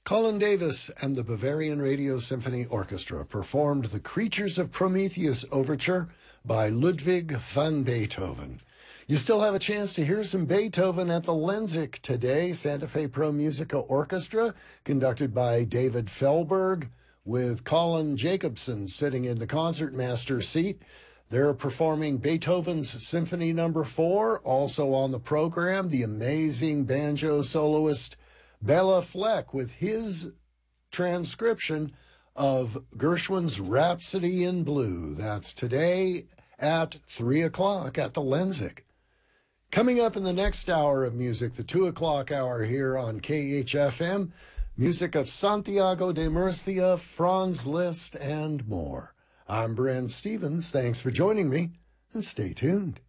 Colin Davis and the Bavarian Radio Symphony Orchestra performed the Creatures of Prometheus Overture by Ludwig van Beethoven. You still have a chance to hear some Beethoven at the Lenzik today. Santa Fe Pro Musica Orchestra, conducted by David Felberg, with Colin Jacobson sitting in the concertmaster seat. They're performing Beethoven's Symphony No. 4. Also on the program, the amazing banjo soloist Bela Fleck with his transcription of Gershwin's Rhapsody in Blue. That's today at 3 o'clock at the Lenzik. Coming up in the next hour of music, the 2 o'clock hour here on KHFM, music of Santiago de Murcia, Franz Liszt, and more. I'm Brent Stevens. Thanks for joining me, and stay tuned.